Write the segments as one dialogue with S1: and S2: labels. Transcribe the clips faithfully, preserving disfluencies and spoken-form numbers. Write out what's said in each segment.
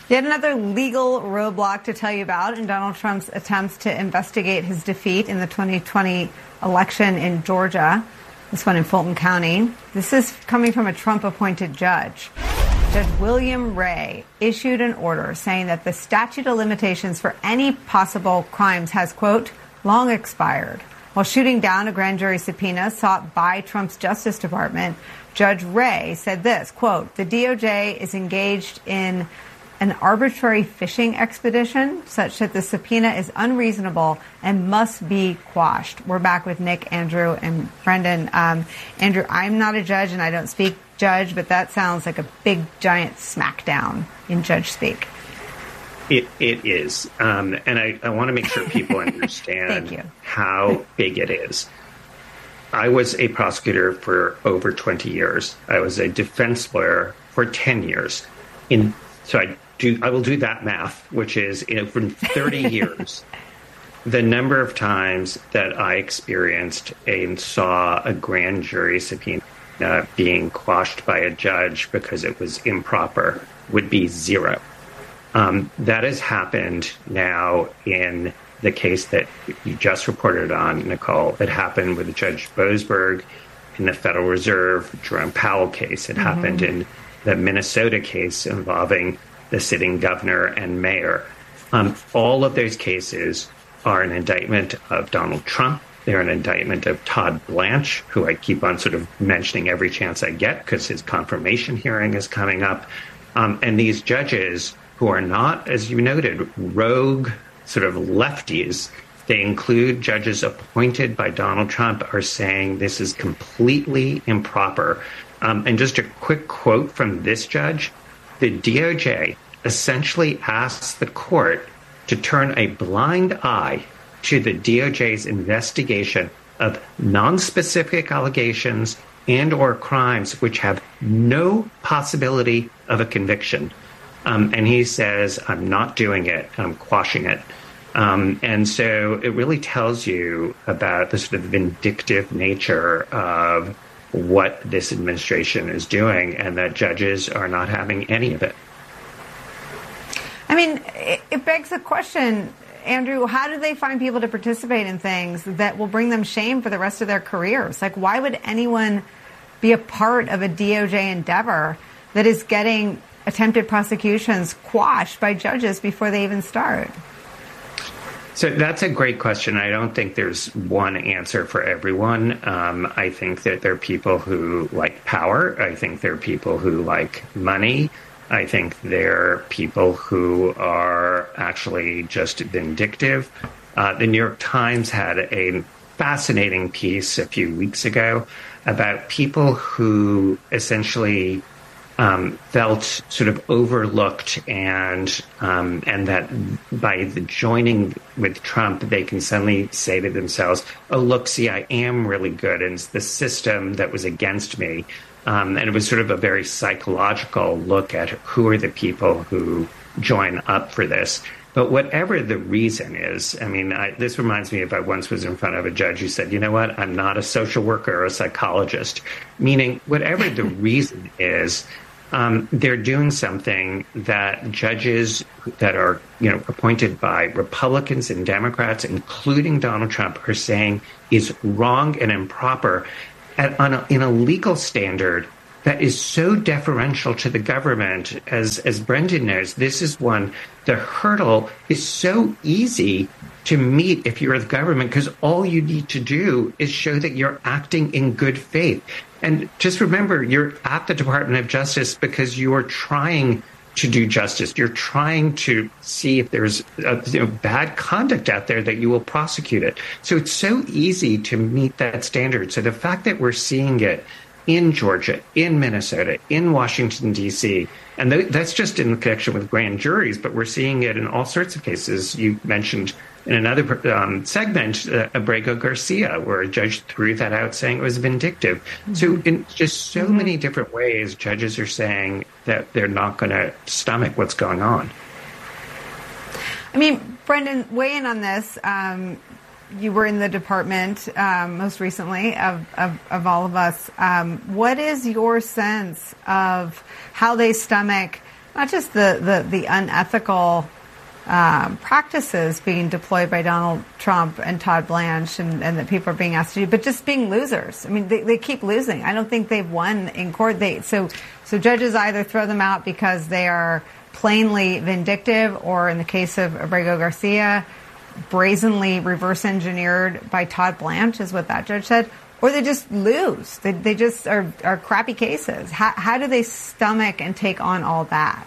S1: Yet another legal roadblock to tell you about in Donald Trump's attempts to investigate his defeat in the twenty twenty election in Georgia, this one in Fulton County. This is coming from a Trump-appointed judge. Judge William Ray issued an order saying that the statute of limitations for any possible crimes has, quote, long expired. While shooting down a grand jury subpoena sought by Trump's Justice Department, Judge Ray said this, quote, the D O J is engaged in an arbitrary fishing expedition such that the subpoena is unreasonable and must be quashed. We're back with Nick, Andrew, and Brendan. Um, Andrew, I'm not a judge and I don't speak judge, but that sounds like a big, giant smackdown in judge speak.
S2: It, it is. Um, and I, I want to make sure people understand how big it is. I was a prosecutor for over twenty years. I was a defense lawyer for ten years. In So I do. I will do that math, which is, you know, from thirty years, the number of times that I experienced and saw a grand jury subpoena uh, being quashed by a judge because it was improper would be zero. Um, that has happened now in the case that you just reported on, Nicole. It happened with Judge Boasberg in the Federal Reserve Jerome Powell case. It mm-hmm. happened in the Minnesota case involving the sitting governor and mayor. Um, all of those cases are an indictment of Donald Trump. They're an indictment of Todd Blanche, who I keep on sort of mentioning every chance I get because his confirmation hearing is coming up. Um, and these judges, who are not, as you noted, rogue sort of lefties, they include judges appointed by Donald Trump, are saying this is completely improper. Um, and just a quick quote from this judge, the D O J essentially asks the court to turn a blind eye to the D O J's investigation of non-specific allegations and or crimes which have no possibility of a conviction. Um, and he says, I'm not doing it, I'm quashing it. Um, and so it really tells you about the sort of vindictive nature of what this administration is doing, and that judges are not having any of it.
S1: I mean, it, it begs the question, Andrew, how do they find people to participate in things that will bring them shame for the rest of their careers? Like, why would anyone be a part of a D O J endeavor that is getting attempted prosecutions quashed by judges before they even start?
S2: So that's a great question. I don't think there's one answer for everyone. Um, I think that there are people who like power. I think there are people who like money. I think there are people who are actually just vindictive. Uh, the New York Times had a fascinating piece a few weeks ago about people who essentially Um, felt sort of overlooked, and um, and that by the joining with Trump, they can suddenly say to themselves, "Oh, look, see, I am really good, and it's the system that was against me." Um, and it was sort of a very psychological look at who are the people who join up for this. But whatever the reason is, I mean, I, this reminds me of I once was in front of a judge who said, you know what, I'm not a social worker or a psychologist, meaning whatever the reason is, Um, they're doing something that judges that are, you know, appointed by Republicans and Democrats, including Donald Trump, are saying is wrong and improper at, on a, in a legal standard that is so deferential to the government. As, as Brendan knows, this is one, the hurdle is so easy to meet if you're the government, because all you need to do is show that you're acting in good faith. And just remember, you're at the Department of Justice because you are trying to do justice. You're trying to see if there's a, you know, bad conduct out there that you will prosecute it. So it's so easy to meet that standard. So the fact that we're seeing it in Georgia, in Minnesota, in Washington, D C, and th- that's just in connection with grand juries, but we're seeing it in all sorts of cases. You mentioned in another um, segment, uh, Abrego Garcia, where a judge threw that out saying it was vindictive. Mm-hmm. So in just so mm-hmm. many different ways, judges are saying that they're not going to stomach what's going on.
S1: I mean, Brendan, weigh in on this. Um, you were in the department um, most recently of, of, of all of us. Um, what is your sense of how they stomach not just the, the, the unethical um, practices being deployed by Donald Trump and Todd Blanche and, and that people are being asked to do, but just being losers. I mean, they, they keep losing. I don't think they've won in court. They, so, so judges either throw them out because they are plainly vindictive, or in the case of Abrego Garcia, brazenly reverse engineered by Todd Blanche, is what that judge said, or they just lose. They, they just are, are crappy cases. How, how do they stomach and take on all that?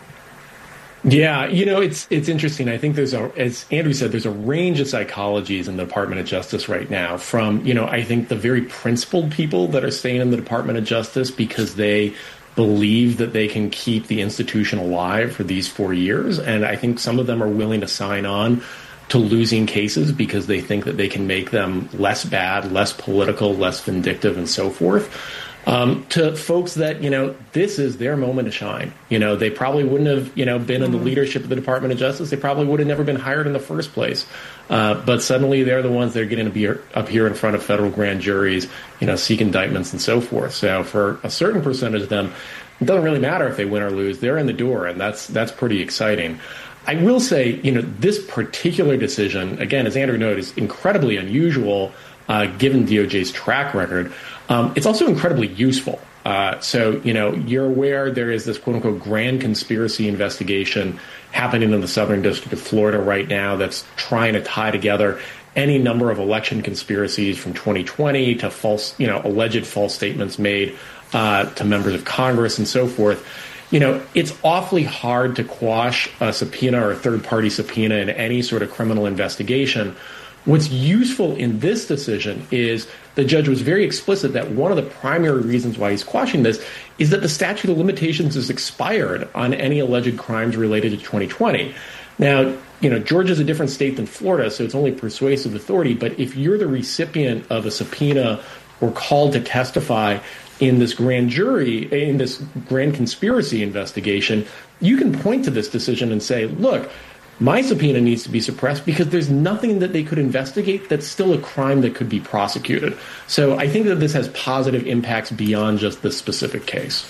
S3: Yeah, you know, it's it's interesting. I think there's a, as Andrew said, there's a range of psychologies in the Department of Justice right now. From, you know, I think the very principled people that are staying in the Department of Justice because they believe that they can keep the institution alive for these four years. And I think some of them are willing to sign on to losing cases because they think that they can make them less bad, less political, less vindictive, and so forth. Um, to folks that, you know, this is their moment to shine. You know, they probably wouldn't have, you know, been in the leadership of the Department of Justice. They probably would have never been hired in the first place. Uh, but suddenly they're the ones that are getting to be up here in front of federal grand juries, you know, seek indictments and so forth. So for a certain percentage of them, it doesn't really matter if they win or lose. They're in the door, and that's that's pretty exciting. I will say, you know, this particular decision, again, as Andrew noted, is incredibly unusual uh, given D O J's track record. Um, it's also incredibly useful. Uh, so, you know, you're aware there is this quote unquote grand conspiracy investigation happening in the Southern District of Florida right now that's trying to tie together any number of election conspiracies from twenty twenty to false, you know, alleged false statements made uh, to members of Congress and so forth. You know, it's awfully hard to quash a subpoena or a third-party subpoena in any sort of criminal investigation. What's useful in this decision is the judge was very explicit that one of the primary reasons why he's quashing this is that the statute of limitations is expired on any alleged crimes related to twenty twenty. Now, you know, Georgia's a different state than Florida, so it's only persuasive authority. But if you're the recipient of a subpoena or called to testify in this grand jury, in this grand conspiracy investigation, you can point to this decision and say, look, my subpoena needs to be suppressed because there's nothing that they could investigate that's still a crime that could be prosecuted. So I think that this has positive impacts beyond just this specific case.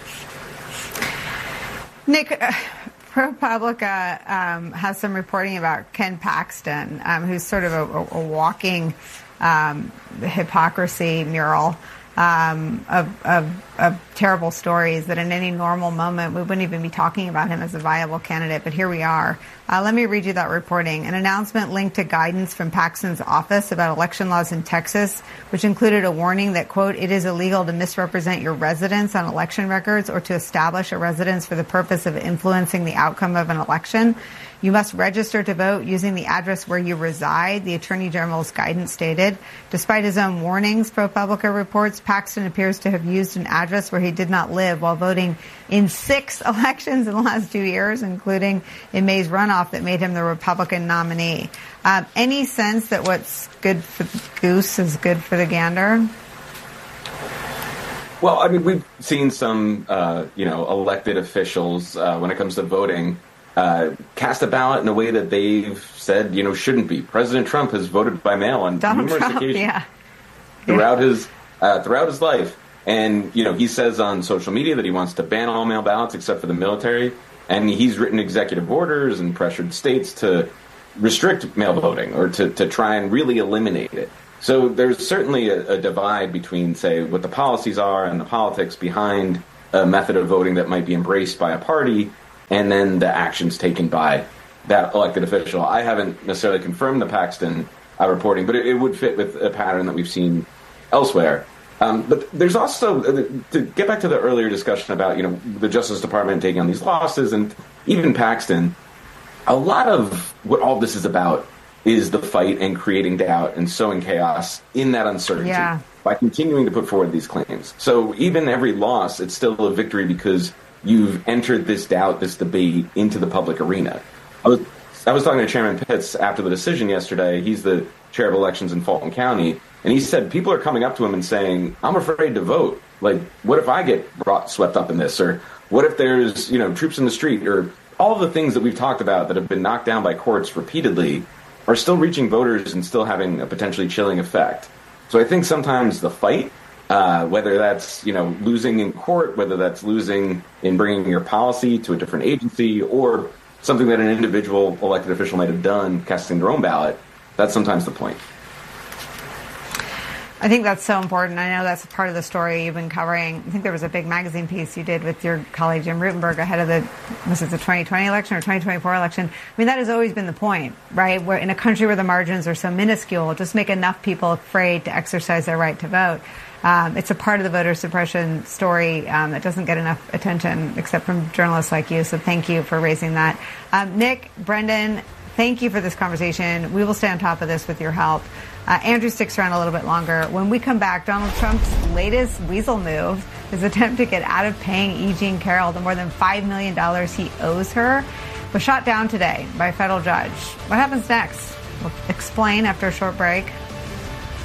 S1: Nick, uh, ProPublica um, has some reporting about Ken Paxton, um, who's sort of a, a walking um, hypocrisy mural. Um, of, of, of terrible stories that in any normal moment we wouldn't even be talking about him as a viable candidate, but here we are. Uh, let me read you that reporting. An announcement linked to guidance from Paxton's office about election laws in Texas, which included a warning that, quote, it is illegal to misrepresent your residence on election records or to establish a residence for the purpose of influencing the outcome of an election. You must register to vote using the address where you reside, the Attorney General's guidance stated. Despite his own warnings, ProPublica reports Paxton appears to have used an address where he did not live while voting in six elections in the last two years, including in May's runoff that made him the Republican nominee. Um, any sense that what's good for the goose is good for the gander?
S4: Well, I mean, we've seen some, uh, you know, elected officials uh, when it comes to voting Uh, cast a ballot in a way that they've said, you know, shouldn't be. President Trump has voted by mail on
S1: Donald
S4: numerous
S1: Trump,
S4: occasions
S1: yeah.
S4: throughout his uh, throughout his life. And, you know, he says on social media that he wants to ban all mail ballots except for the military. And he's written executive orders and pressured states to restrict mail voting or to, to try and really eliminate it. So there's certainly a, a divide between, say, what the policies are and the politics behind a method of voting that might be embraced by a party, and then the actions taken by that elected official. I haven't necessarily confirmed the Paxton uh, reporting, but it, it would fit with a pattern that we've seen elsewhere. Um, but there's also, uh, to get back to the earlier discussion about, you know, the Justice Department taking on these losses and even Paxton, a lot of what all this is about is the fight and creating doubt and sowing chaos in that uncertainty
S1: yeah.
S4: by continuing to put forward these claims. So even every loss, it's still a victory because you've entered this doubt, this debate into the public arena. I was, I was talking to Chairman Pitts after the decision yesterday. He's the chair of elections in Fulton County. And he said people are coming up to him and saying, I'm afraid to vote. Like, what if I get brought, swept up in this? Or what if there's, you know, troops in the street? Or all the things that we've talked about that have been knocked down by courts repeatedly are still reaching voters and still having a potentially chilling effect. So I think sometimes the fight Uh, whether that's, you know, losing in court, whether that's losing in bringing your policy to a different agency, or something that an individual elected official might have done, casting their own ballot, that's sometimes the point.
S1: I think that's so important. I know that's a part of the story you've been covering. I think there was a big magazine piece you did with your colleague Jim Rutenberg ahead of the, was it the twenty twenty election or twenty twenty-four election? I mean, that has always been the point, right? Where in a country where the margins are so minuscule, just make enough people afraid to exercise their right to vote. Um, it's a part of the voter suppression story um, that doesn't get enough attention, except from journalists like you. So thank you for raising that. Um, Nick, Brendan, thank you for this conversation. We will stay on top of this with your help. Uh, Andrew sticks around a little bit longer. When we come back, Donald Trump's latest weasel move, his attempt to get out of paying E. Jean Carroll the more than five million dollars he owes her, was shot down today by a federal judge. What happens next? We'll explain after a short break.